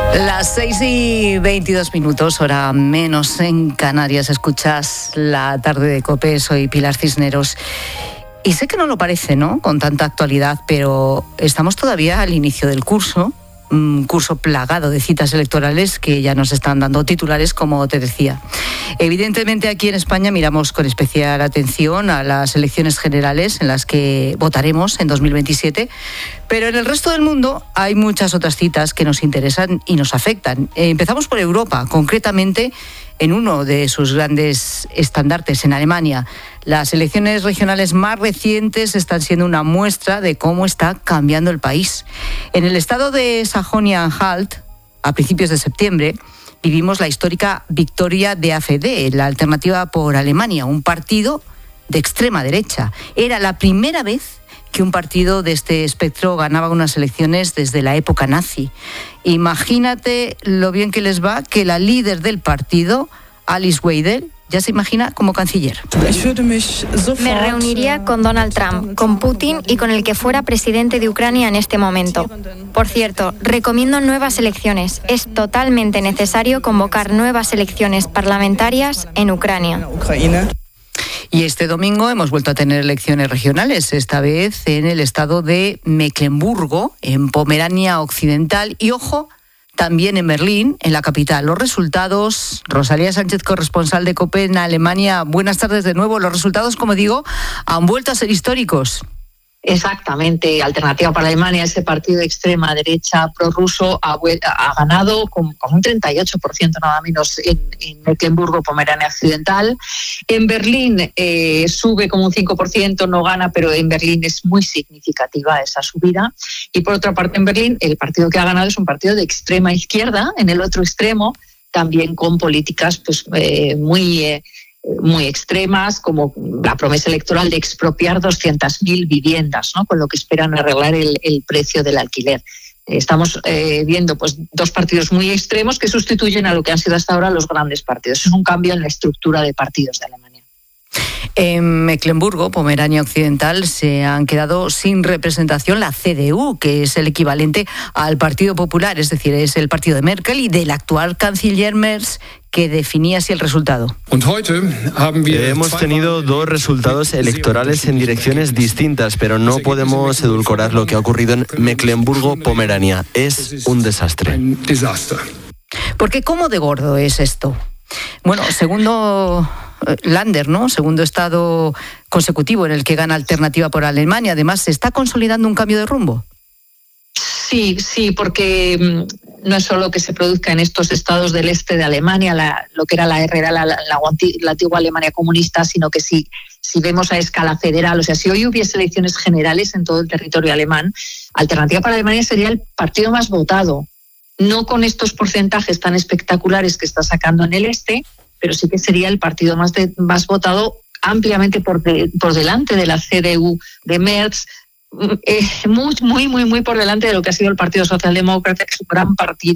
Las 6:22, hora menos en Canarias. Escuchas La Tarde de COPE. Soy Pilar Cisneros. Y sé que no lo parece, ¿no?, con tanta actualidad, pero estamos todavía al inicio del curso. Un curso plagado de citas electorales que ya nos están dando titulares, como te decía. Evidentemente, aquí en España miramos con especial atención a las elecciones generales en las que votaremos en 2027, pero en el resto del mundo hay muchas otras citas que nos interesan y nos afectan. Empezamos por Europa, concretamente en uno de sus grandes estandartes, en Alemania. Las elecciones regionales más recientes están siendo una muestra de cómo está cambiando el país. En el estado de Sajonia-Anhalt, a principios de septiembre, vivimos la histórica victoria de AfD, la Alternativa por Alemania, un partido de extrema derecha. Era la primera vez que un partido de este espectro ganaba unas elecciones desde la época nazi. Imagínate lo bien que les va que la líder del partido, Alice Weidel, ya se imagina como canciller. Me reuniría con Donald Trump, con Putin y con el que fuera presidente de Ucrania en este momento. Por cierto, recomiendo nuevas elecciones. Es totalmente necesario convocar nuevas elecciones parlamentarias en Ucrania. Y este domingo hemos vuelto a tener elecciones regionales, esta vez en el estado de Mecklemburgo, en Pomerania Occidental, y ojo, también en Berlín, en la capital. Los resultados, Rosalía Sánchez, corresponsal de COPE en Alemania, buenas tardes de nuevo. Los resultados, como digo, han vuelto a ser históricos. Exactamente, Alternativa para Alemania, ese partido de extrema derecha prorruso, ha ganado con un 38% nada menos en Mecklemburgo, Pomerania Occidental. En Berlín sube como un 5%, no gana, pero en Berlín es muy significativa esa subida. Y por otra parte, en Berlín, el partido que ha ganado es un partido de extrema izquierda, en el otro extremo, también con políticas pues muy extremas, como la promesa electoral de expropiar 200.000 viviendas, ¿no?, con lo que esperan arreglar el precio del alquiler. Estamos viendo pues dos partidos muy extremos que sustituyen a lo que han sido hasta ahora los grandes partidos. Es un cambio en la estructura de partidos de Alemania. En Mecklemburgo, Pomerania Occidental, se han quedado sin representación la CDU, que es el equivalente al Partido Popular, es decir, es el partido de Merkel y del actual canciller Merz, que definía así el resultado. Hemos tenido dos resultados electorales en direcciones distintas, pero no podemos edulcorar lo que ha ocurrido en Mecklemburgo-Pomerania. Es un desastre. Porque ¿cómo de gordo es esto? Bueno, segundo Länder, ¿no?, segundo estado consecutivo en el que gana Alternativa por Alemania. Además, ¿se está consolidando un cambio de rumbo? Sí, porque no es solo que se produzca en estos estados del este de Alemania, lo que era la RDA, la antigua Alemania comunista, sino que si vemos a escala federal, o sea, si hoy hubiese elecciones generales en todo el territorio alemán, Alternativa para Alemania sería el partido más votado, no con estos porcentajes tan espectaculares que está sacando en el este, pero sí que sería el partido más votado, ampliamente por delante de la CDU de Merz, muy por delante de lo que ha sido el Partido Socialdemócrata, que es un gran partido